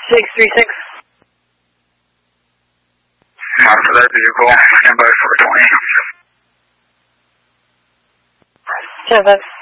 636. Mark for that vehicle, stand by 420. 10-5.